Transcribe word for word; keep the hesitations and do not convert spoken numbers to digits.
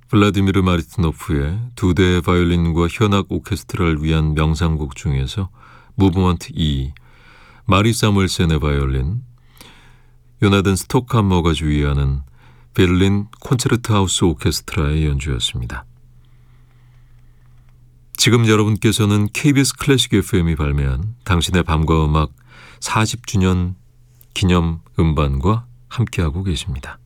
블라디미르 마리티노프의 두 대의 바이올린과 현악 오케스트라를 위한 명상곡 중에서 무브먼트 이, 마리 사무엘센의 바이올린, 요나단 스톡함머가 주의하는 베를린 콘체르트 하우스 오케스트라의 연주였습니다. 지금 여러분께서는 케이비에스 클래식 에프엠이 발매한 당신의 밤과 음악 사십 주년 기념 음반과 함께하고 계십니다.